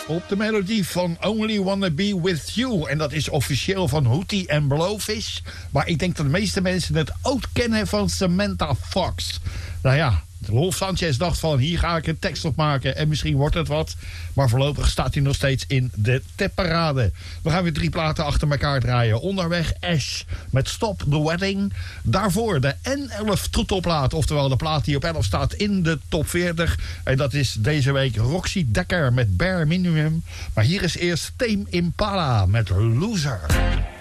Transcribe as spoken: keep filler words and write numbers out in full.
Op de melodie van Only Wanna Be With You. En dat is officieel van Hootie en Blowfish. Maar ik denk dat de meeste mensen het ook kennen van Samantha Fox. Nou ja, Rolf Sanchez dacht van, hier ga ik een tekst op maken en misschien wordt het wat. Maar voorlopig staat hij nog steeds in de tipparade. We gaan weer drie platen achter elkaar draaien. Onderweg Ash met Stop the Wedding. Daarvoor de N elf troetelplaat, oftewel de plaat die op elf staat in de top veertig. En dat is deze week Roxy Dekker met Bare Minimum. Maar hier is eerst Tame Impala met Loser.